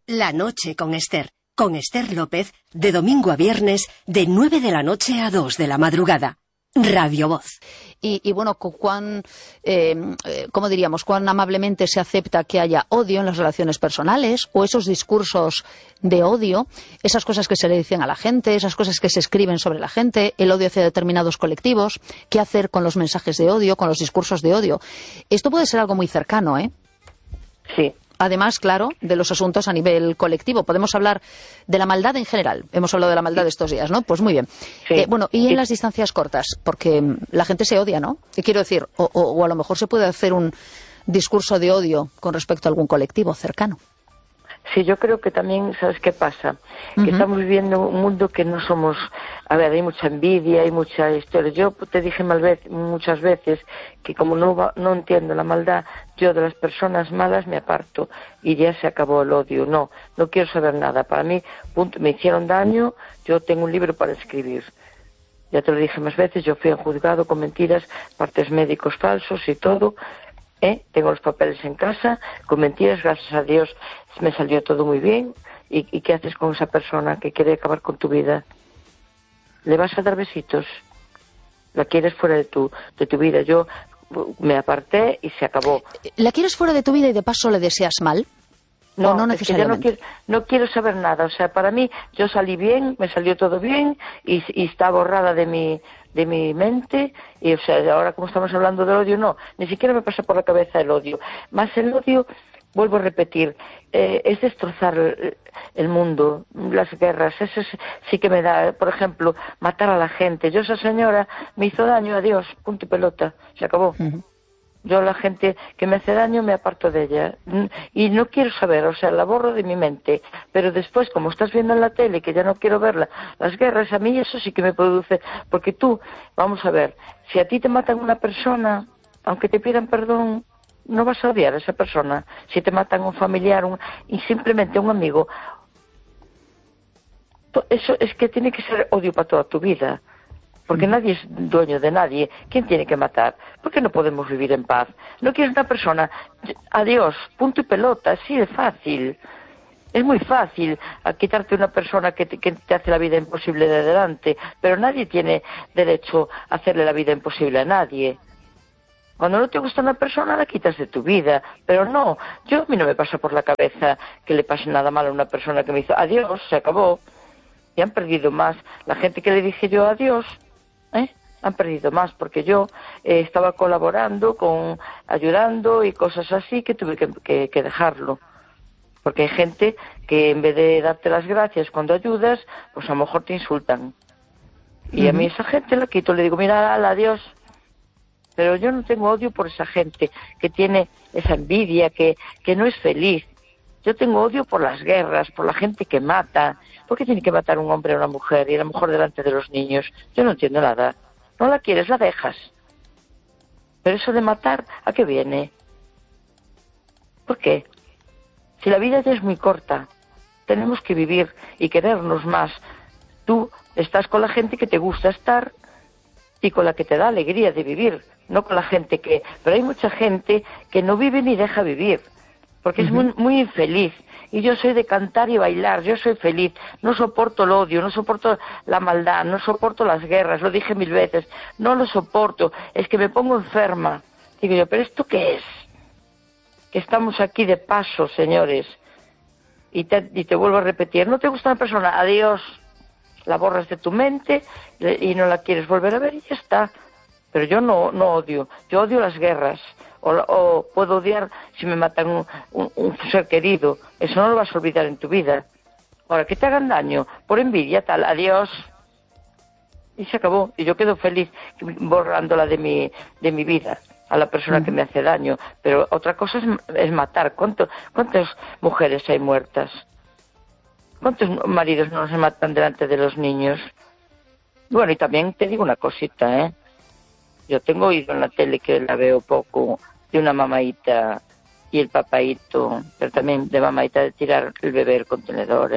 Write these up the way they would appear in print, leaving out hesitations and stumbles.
La noche con Esther López, de domingo a viernes, de 9 de la noche a 2 de la madrugada. Radio Voz. Y bueno, ¿cómo diríamos? ¿Cuán amablemente se acepta que haya odio en las relaciones personales o esos discursos de odio, esas cosas que se le dicen a la gente, esas cosas que se escriben sobre la gente, el odio hacia determinados colectivos? ¿Qué hacer con los mensajes de odio, con los discursos de odio? Esto puede ser algo muy cercano, ¿eh? Sí. Además, claro, de los asuntos a nivel colectivo. Podemos hablar de la maldad en general. Hemos hablado de la maldad estos días, ¿no? Pues muy bien. Sí. Bueno, y en las distancias cortas, porque la gente se odia, ¿no? Y quiero decir, o a lo mejor se puede hacer un discurso de odio con respecto a algún colectivo cercano. Sí, yo creo que también, ¿sabes qué pasa? Que estamos viviendo un mundo que no somos... A ver, hay mucha envidia, hay mucha historia. Yo te dije muchas veces que como no entiendo la maldad, yo de las personas malas me aparto y ya se acabó el odio. No quiero saber nada. Para mí, punto, me hicieron daño, yo tengo un libro para escribir. Ya te lo dije más veces, yo fui juzgado con mentiras, partes médicos falsos y todo... Tengo los papeles en casa, con mentiras, gracias a Dios me salió todo muy bien. ¿Y qué haces con esa persona que quiere acabar con tu vida? ¿Le vas a dar besitos? ¿La quieres fuera de tu vida? Yo me aparté y se acabó. ¿La quieres fuera de tu vida y de paso le deseas mal? No, no necesariamente. Es que no quiero saber nada. O sea, para mí, yo salí bien, me salió todo bien y está borrada de mi mente. Y, o sea, ahora como estamos hablando del odio, no, ni siquiera me pasa por la cabeza el odio. Más el odio, vuelvo a repetir, es destrozar el mundo, las guerras. Eso sí que me da, por ejemplo, matar a la gente. Yo, esa señora me hizo daño, adiós, punto y pelota, se acabó. Yo la gente que me hace daño me aparto de ella y no quiero saber, o sea, la borro de mi mente, pero después, como estás viendo en la tele, que ya no quiero verla, las guerras, a mí eso sí que me produce, porque tú, vamos a ver, si a ti te matan una persona, aunque te pidan perdón, no vas a odiar a esa persona. Si te matan un familiar y simplemente un amigo, eso es que tiene que ser odio para toda tu vida. Porque nadie es dueño de nadie. ¿Quién tiene que matar? ¿Por qué no podemos vivir en paz? No quieres una persona, adiós, punto y pelota, así de fácil. Es muy fácil quitarte una persona que te hace la vida imposible de delante, pero nadie tiene derecho a hacerle la vida imposible a nadie. Cuando no te gusta una persona, la quitas de tu vida, pero no. A mí no me pasa por la cabeza que le pase nada malo a una persona que me hizo adiós, se acabó. Y han perdido más. La gente que le dije yo adiós, han perdido más, porque yo estaba colaborando, ayudando y cosas así, que tuve que dejarlo. Porque hay gente que en vez de darte las gracias cuando ayudas, pues a lo mejor te insultan. Y a mí esa gente la quito, le digo, mira, adiós. Pero yo no tengo odio por esa gente que tiene esa envidia, que no es feliz. Yo tengo odio por las guerras, por la gente que mata. ¿Por qué tiene que matar un hombre a una mujer y a la mujer delante de los niños? Yo no entiendo nada. No la quieres, la dejas. Pero eso de matar, ¿a qué viene? ¿Por qué? Si la vida ya es muy corta, tenemos que vivir y querernos más. Tú estás con la gente que te gusta estar y con la que te da alegría de vivir, no con la gente que... Pero hay mucha gente que no vive ni deja vivir, porque es muy, muy infeliz. Y yo soy de cantar y bailar, yo soy feliz. No soporto el odio, no soporto la maldad, no soporto las guerras, lo dije 1000 veces. No lo soporto, es que me pongo enferma. Digo yo, ¿pero esto qué es? Que estamos aquí de paso, señores. Y te vuelvo a repetir, ¿no te gusta una persona? Adiós. La borras de tu mente y no la quieres volver a ver y ya está. Pero yo no odio, yo odio las guerras. O puedo odiar si me matan un ser querido. Eso no lo vas a olvidar en tu vida. Ahora, que te hagan daño por envidia, tal, adiós. Y se acabó. Y yo quedo feliz borrándola de mi vida a la persona que me hace daño. Pero otra cosa es matar. ¿Cuántas mujeres hay muertas? ¿Cuántos maridos no se matan delante de los niños? Bueno, y también te digo una cosita, Yo tengo oído en la tele, que la veo poco, de una mamaíta y el papaíto, pero también de mamaíta de tirar el bebé del contenedor,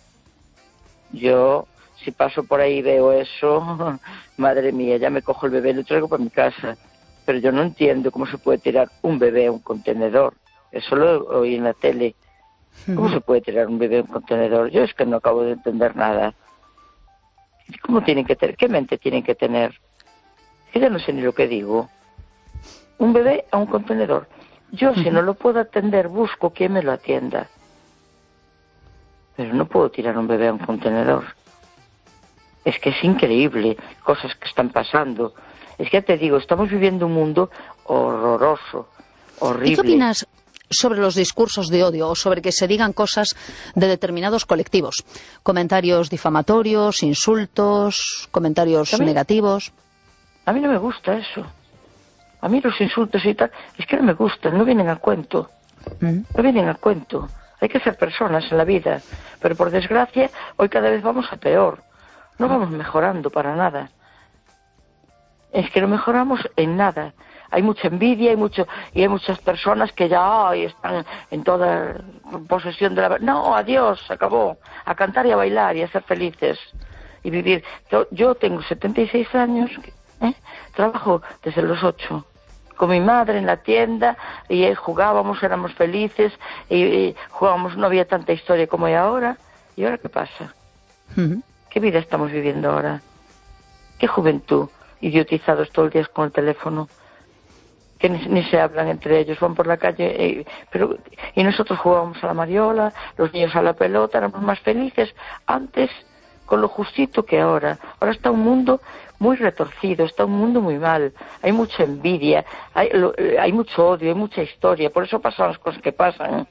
Yo, si paso por ahí y veo eso, madre mía, ya me cojo el bebé y lo traigo para mi casa. Pero yo no entiendo cómo se puede tirar un bebé a un contenedor. Eso lo oí en la tele. ¿Cómo se puede tirar un bebé a un contenedor? Yo es que no acabo de entender nada. ¿Cómo tienen que tener? ¿Qué mente tienen que tener? Yo ya no sé ni lo que digo. Un bebé a un contenedor. Yo, si no lo puedo atender, busco quien me lo atienda. Pero no puedo tirar un bebé a un contenedor. Es que es increíble cosas que están pasando. Es que ya te digo, estamos viviendo un mundo horroroso, horrible. ¿Y qué opinas sobre los discursos de odio o sobre que se digan cosas de determinados colectivos? Comentarios difamatorios, insultos, comentarios negativos. A mí no me gusta eso. A mí los insultos y tal, es que no me gustan, no vienen a cuento. No vienen a cuento. Hay que ser personas en la vida. Pero por desgracia, hoy cada vez vamos a peor. No vamos mejorando para nada. Es que no mejoramos en nada. Hay mucha envidia, hay muchas personas que ya están en toda posesión de la... No, adiós, se acabó. A cantar y a bailar y a ser felices. Y vivir. Yo tengo 76 años, trabajo desde los 8. Con mi madre en la tienda, y jugábamos, éramos felices, y jugábamos, no había tanta historia como hay ahora. ¿Y ahora qué pasa? ¿Qué vida estamos viviendo ahora? ¿Qué juventud? Idiotizados todo el día con el teléfono, que ni se hablan entre ellos, van por la calle, y nosotros jugábamos a la mariola, los niños a la pelota, éramos más felices antes con lo justito que ahora. Ahora está un mundo muy retorcido, está un mundo muy mal, hay mucha envidia, hay mucho odio, hay mucha historia, por eso pasan las cosas que pasan.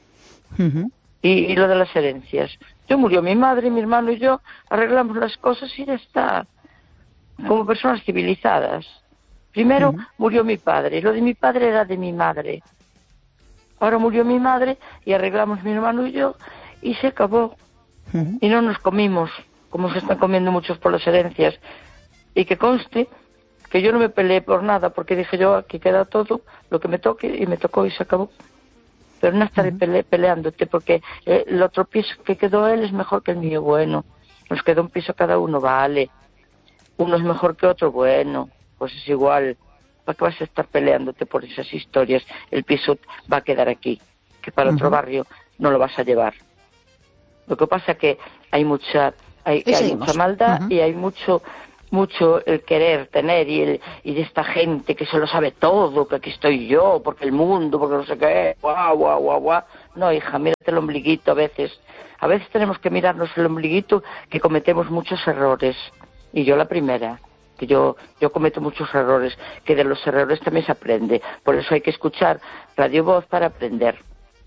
Y lo de las herencias. Yo murió mi madre, mi hermano y yo, arreglamos las cosas y ya está. Como personas civilizadas. Primero murió mi padre, lo de mi padre era de mi madre. Ahora murió mi madre y arreglamos mi hermano y yo y se acabó. Y no nos comimos, como se están comiendo muchos por las herencias. Y que conste que yo no me peleé por nada, porque dije yo, aquí queda todo, lo que me toque, y me tocó y se acabó. Pero no estaré peleándote, porque el otro piso que quedó él es mejor que el mío. Bueno, nos quedó un piso cada uno, vale. Uno es mejor que otro, bueno, pues es igual. ¿Para qué vas a estar peleándote por esas historias? El piso va a quedar aquí, que para otro barrio no lo vas a llevar. Lo que pasa es que hay mucha maldad y hay mucho el querer tener y de esta gente que se lo sabe todo, que aquí estoy yo, porque el mundo, porque no sé qué, guau. No, hija, mírate el ombliguito a veces. A veces tenemos que mirarnos el ombliguito, que cometemos muchos errores. Y yo la primera, que yo cometo muchos errores, que de los errores también se aprende. Por eso hay que escuchar Radio Voz para aprender.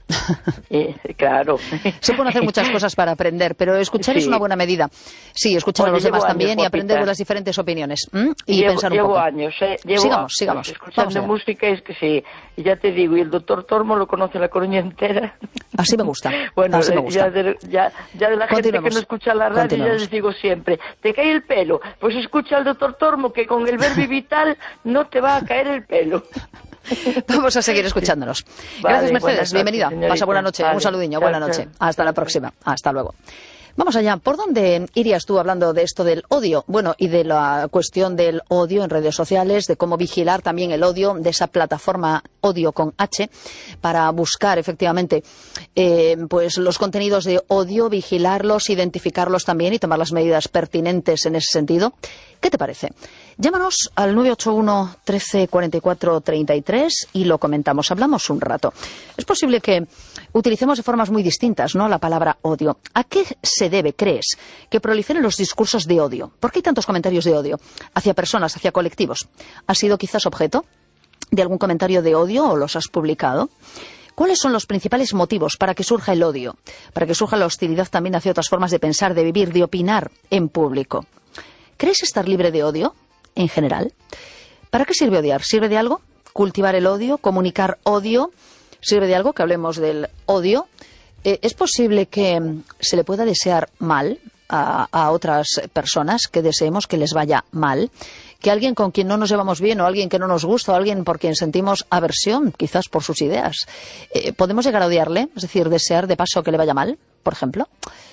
Claro. Se pueden hacer muchas cosas para aprender, pero escuchar es una buena medida. Sí, escuchar a los demás también y aprender de las diferentes opiniones. Y pensar un poco. Llevo años, sigamos. Escuchando música, es que sí. Y ya te digo, y el doctor Tormo lo conoce La Coruña entera. Así me gusta. Bueno, así me gusta. Ya de la gente que no escucha la radio, ya les digo siempre, te cae el pelo, pues escucha al doctor Tormo, que con el Verbi Vital no te va a caer el pelo. Vamos a seguir escuchándonos. Gracias, Mercedes. Bienvenida. Señorita. Pasa buena noche. Un saludiño. Buena noche. Hasta la próxima. Hasta luego. Vamos allá. ¿Por dónde irías tú hablando de esto del odio? Bueno, y de la cuestión del odio en redes sociales, de cómo vigilar también el odio, de esa plataforma Odio con H, para buscar efectivamente pues los contenidos de odio, vigilarlos, identificarlos también y tomar las medidas pertinentes en ese sentido. ¿Qué te parece? Llámanos al 981 13 44 33 y lo comentamos, hablamos un rato. Es posible que utilicemos de formas muy distintas, ¿no?, la palabra odio. ¿A qué se debe, crees, que proliferen los discursos de odio? ¿Por qué hay tantos comentarios de odio hacia personas, hacia colectivos? ¿Has sido quizás objeto de algún comentario de odio o los has publicado? ¿Cuáles son los principales motivos para que surja el odio? Para que surja la hostilidad también hacia otras formas de pensar, de vivir, de opinar en público. ¿Crees estar libre de odio en general? ¿Para qué sirve odiar? ¿Sirve de algo? ¿Cultivar el odio? ¿Comunicar odio? ¿Sirve de algo que hablemos del odio? ¿Es posible que se le pueda desear mal a otras personas, que deseemos que les vaya mal? ¿Que alguien con quien no nos llevamos bien o alguien que no nos gusta o alguien por quien sentimos aversión, quizás por sus ideas, podemos llegar a odiarle? Es decir, desear de paso que le vaya mal, por ejemplo.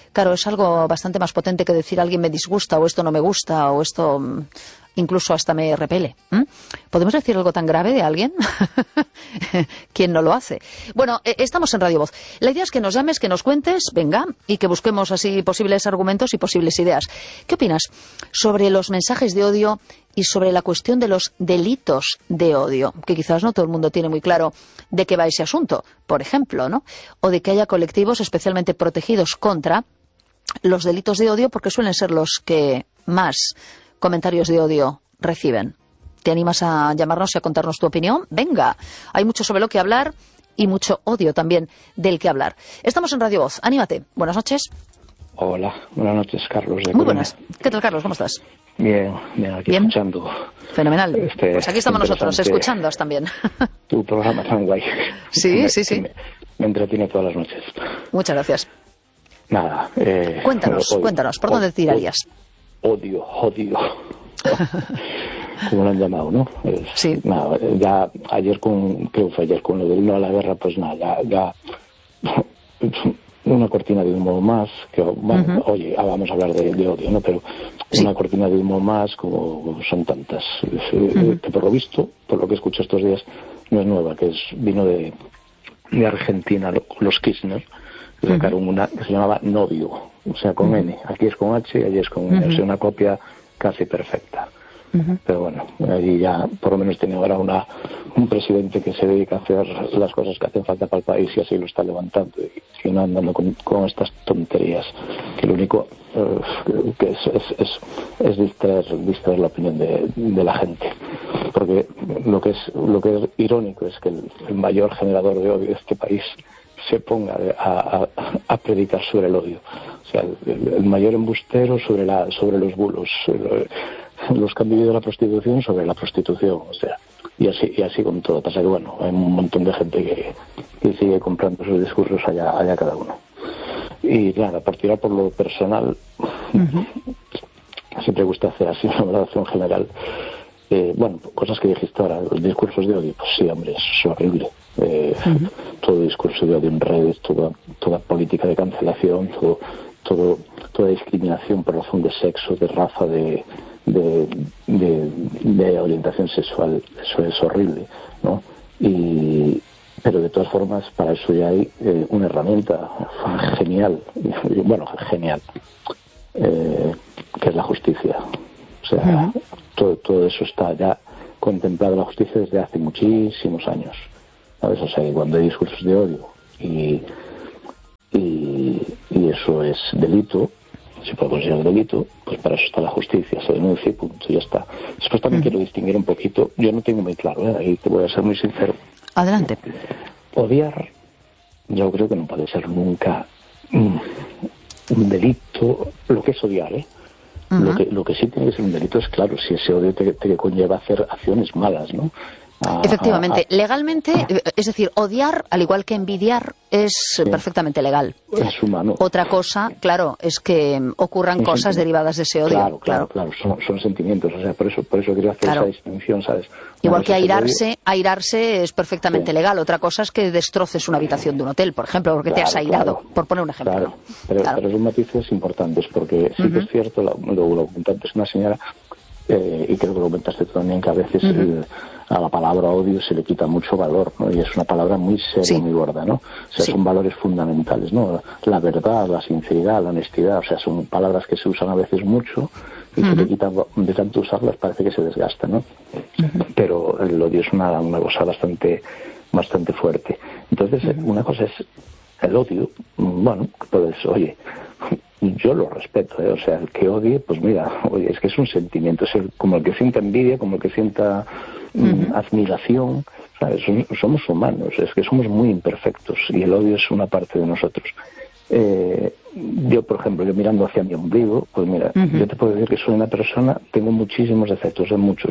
Claro, es algo bastante más potente que decir alguien me disgusta o esto no me gusta o esto incluso hasta me repele. ¿Podemos decir algo tan grave de alguien? ¿Quién no lo hace? Bueno, estamos en Radio Voz. La idea es que nos llames, que nos cuentes, venga, y que busquemos así posibles argumentos y posibles ideas. ¿Qué opinas sobre los mensajes de odio y sobre la cuestión de los delitos de odio? Que quizás no todo el mundo tiene muy claro de qué va ese asunto, por ejemplo, ¿no? O de que haya colectivos especialmente protegidos contra los delitos de odio, porque suelen ser los que más comentarios de odio reciben. ¿Te animas a llamarnos y a contarnos tu opinión? Venga, hay mucho sobre lo que hablar y mucho odio también del que hablar. Estamos en Radio Voz, anímate. Buenas noches. Hola, buenas noches, Carlos. Muy buenas. ¿Qué tal, Carlos? ¿Cómo estás? Bien, aquí escuchando. Fenomenal. Pues aquí estamos nosotros, escuchándoos también. Tu programa tan guay. Sí. Me entretiene todas las noches. Muchas gracias. Nada. Cuéntanos, ¿por dónde tirarías? Odio. Como lo han llamado, ¿no? Sí. Nada, ya creo que fue ayer con lo del no a la guerra, pues nada, ya una cortina de humo más, que bueno, oye, vamos a hablar de odio, ¿no? Pero una cortina de humo más, como son tantas, que por lo visto, por lo que escucho estos días, no es nueva, que vino de Argentina, los Kirchner, que sacaron una que se llamaba Novio, o sea, con N, aquí es con H y allí es con N, o sea, una copia casi perfecta. Pero bueno, allí ya por lo menos tiene ahora un presidente que se dedica a hacer las cosas que hacen falta para el país y así lo está levantando y no andando con estas tonterías, que lo único que es distraer la opinión de la gente, porque lo que es irónico es que el mayor generador de odio de este país se ponga a predicar sobre el odio, o sea, el mayor embustero sobre los bulos, los que han vivido la prostitución sobre la prostitución, o sea, y así con todo. Pasa que bueno, hay un montón de gente que sigue comprando sus discursos allá cada uno. Y nada, para tirar por lo personal, siempre gusta hacer así una valoración general. Bueno, cosas que dijiste ahora, los discursos de odio, pues sí, hombre, es horrible. Todo discurso de odio en redes, toda política de cancelación, toda discriminación por razón de sexo, de raza, de orientación sexual, eso es horrible, ¿no? Pero de todas formas, para eso ya hay una herramienta genial, que es la justicia. O sea, todo eso está ya contemplado en la justicia desde hace muchísimos años, ¿sabes? O sea, que cuando hay discursos de odio y eso es delito, si puede considerar delito, pues para eso está la justicia, se denuncia y punto, y ya está. Después también quiero distinguir un poquito, yo no tengo muy claro, ahí te voy a ser muy sincero. Adelante. Odiar, yo creo que no puede ser nunca un delito, lo que es odiar, Lo que sí tiene que ser un delito es, claro, si ese odio te conlleva a hacer acciones malas, ¿no? Efectivamente, legalmente, es decir, odiar, al igual que envidiar, es perfectamente legal. Es humano. Otra cosa, claro, es que ocurran cosas derivadas de ese odio. Claro, son sentimientos, o sea, por eso quiero hacer esa distinción, ¿sabes? Igual que airarse es perfectamente legal. Otra cosa es que destroces una habitación de un hotel, por ejemplo, porque te has airado, por poner un ejemplo. Pero son matices importantes, porque sí que es cierto, lo comentaste una señora, y creo que lo comentaste tú también, que a veces a la palabra odio se le quita mucho valor, ¿no? Y es una palabra muy seria, muy gorda, ¿no? O sea, son valores fundamentales, ¿no? La verdad, la sinceridad, la honestidad, o sea, son palabras que se usan a veces mucho y se le quitan, de tanto usarlas parece que se desgastan, ¿no? Pero el odio es una cosa bastante fuerte. Entonces, una cosa es el odio, bueno, pues, oye, yo lo respeto, o sea, el que odie, pues mira, oye, es que es un sentimiento, es como el que sienta envidia, como el que sienta admiración, ¿sabes? Somos humanos, es que somos muy imperfectos y el odio es una parte de nosotros. Yo, por ejemplo, mirando hacia mi ombligo, pues mira, yo te puedo decir que soy una persona, tengo muchísimos defectos, muchos.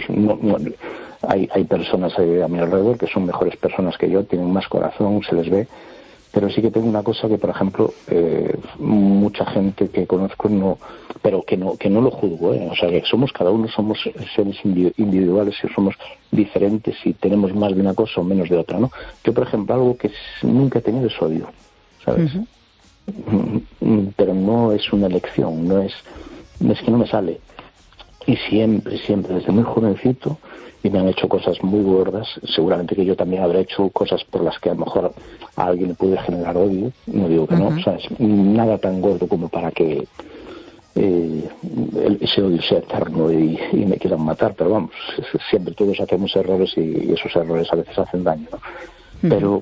Hay personas a mi alrededor que son mejores personas que yo, tienen más corazón, se les ve. Pero sí que tengo una cosa que, por ejemplo, mucha gente que conozco pero que no lo juzgo, o sea, que cada uno somos seres individuales y somos diferentes y tenemos más de una cosa o menos de otra, ¿no? Yo, por ejemplo, algo que nunca he tenido es odio, ¿sabes? pero no es una elección, es que no me sale. Y siempre, desde muy jovencito, y me han hecho cosas muy gordas, seguramente que yo también habré hecho cosas por las que a lo mejor a alguien le puede generar odio, no digo que no, ¿sabes? Nada tan gordo como para que ese odio sea eterno y me quieran matar, pero vamos, siempre todos hacemos errores y esos errores a veces hacen daño, ¿no? Pero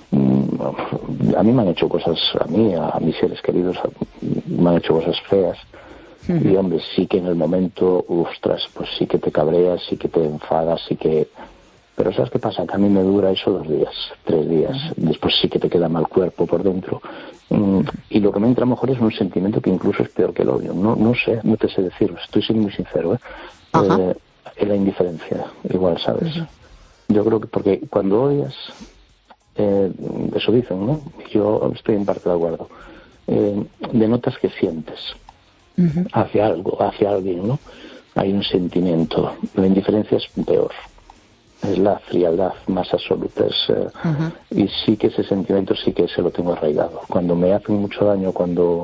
a mí me han hecho cosas, a mis seres queridos me han hecho cosas feas. Y hombre, sí que en el momento, ostras, pues sí que te cabreas, sí que te enfadas, sí que... Pero ¿sabes qué pasa? Que a mí me dura eso 2 días, 3 días. Después sí que te queda mal cuerpo por dentro. Y lo que me entra mejor es un sentimiento que incluso es peor que el odio. No sé, no te sé decir, estoy siendo muy sincero, la indiferencia, igual, ¿sabes? Yo creo que porque cuando odias, eso dicen, ¿no? Yo estoy en parte de acuerdo. Denotas que sientes hacia algo, hacia alguien, ¿no? Hay un sentimiento. La indiferencia es peor. Es la frialdad más absoluta. Y sí que ese sentimiento sí que se lo tengo arraigado. Cuando me hacen mucho daño, cuando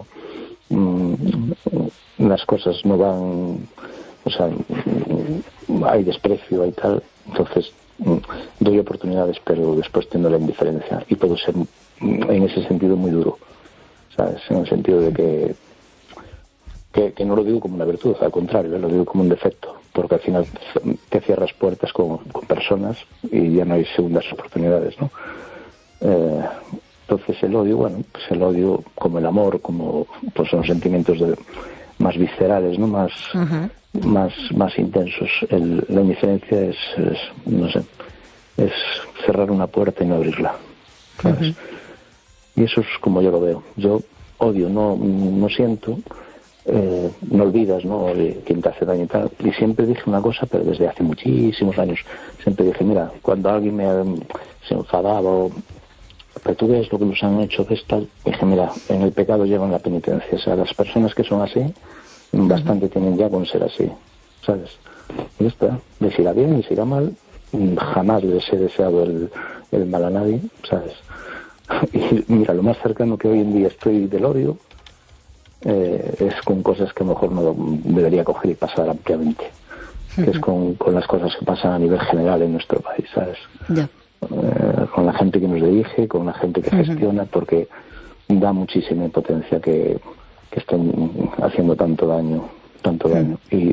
las cosas no van, o sea, hay desprecio, hay tal, entonces doy oportunidades, pero después tengo la indiferencia. Y puedo ser, en ese sentido, muy duro, ¿sabes? En el sentido de que no lo digo como una virtud, al contrario, lo digo como un defecto, porque al final te cierras puertas con personas y ya no hay segundas oportunidades, ¿no? Entonces el odio, bueno, pues el odio, como el amor, como pues son sentimientos más viscerales, ¿no? Más intensos. La indiferencia es, no sé, es cerrar una puerta y no abrirla, ¿sabes? Y eso es como yo lo veo. Yo odio, no siento. No olvidas, ¿no?, de quien te hace daño y tal. Y siempre dije una cosa, pero desde hace muchísimos años, siempre dije, mira, cuando alguien se enfadaba, pero tú ves lo que nos han hecho de esta, dije, mira, en el pecado llevan la penitencia. O sea, las personas que son así, bastante tienen ya con ser así, ¿sabes? Y ya está, les irá bien, les irá mal, jamás les he deseado el mal a nadie, ¿sabes? Y mira, lo más cercano que hoy en día estoy del odio es con cosas que a lo mejor no debería coger y pasar ampliamente, que es con las cosas que pasan a nivel general en nuestro país, ¿sabes? Con la gente que nos dirige, con la gente que gestiona, porque da muchísima impotencia que estén haciendo tanto daño y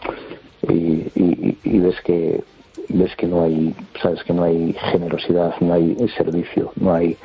ves que no hay, sabes, que no hay generosidad, no hay servicio, no hay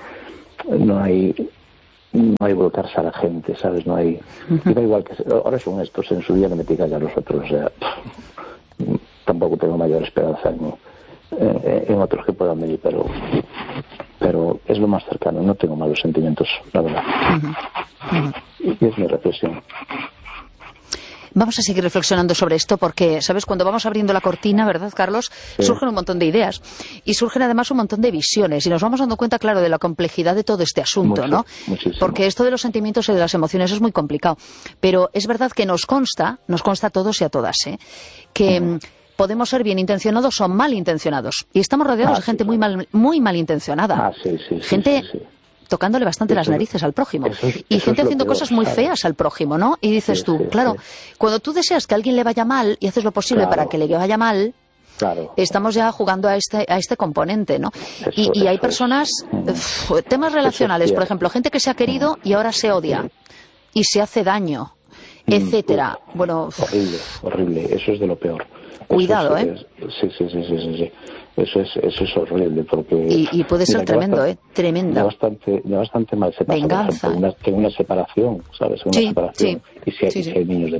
volcarse a la gente, ¿sabes? No hay... Y da igual que... Ahora son estos, en su día que me pican ya los otros, o sea... Tampoco tengo mayor esperanza en otros que puedan venir, pero es lo más cercano, no tengo malos sentimientos, la verdad. Y es mi reflexión. Vamos a seguir reflexionando sobre esto porque, ¿sabes? Cuando vamos abriendo la cortina, ¿verdad, Carlos? Sí. Surgen un montón de ideas y surgen además un montón de visiones y nos vamos dando cuenta, claro, de la complejidad de todo este asunto, ¿no? Muchísimo. Porque esto de los sentimientos y de las emociones es muy complicado. Pero es verdad que nos consta a todos y a todas, que podemos ser bien intencionados o mal intencionados. Y estamos rodeados de gente muy mal intencionada. Gente... tocándole bastante las narices al prójimo. Y gente haciendo cosas muy feas al prójimo, ¿no? Y dices tú, claro, cuando tú deseas que a alguien le vaya mal y haces lo posible para que le vaya mal, estamos ya jugando a este componente, ¿no? Y hay personas, temas relacionales, por ejemplo, gente que se ha querido y ahora se odia y se hace daño, etcétera. Bueno, horrible, eso es de lo peor. Cuidado, Sí. Eso es horrible porque... Y puede ser tremendo, tremenda. Ya bastante mal se pasa, venganza. Por ejemplo, una separación, ¿sabes? Una separación. Y si hay niños de